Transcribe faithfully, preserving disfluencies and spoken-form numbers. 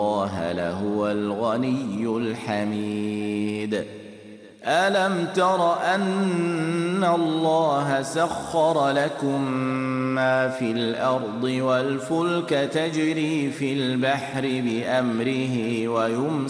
الله لهو الغني الحميد. ألم تر أن الله سخر لكم ما في الأرض والفلك تجري في البحر بأمره ويمسك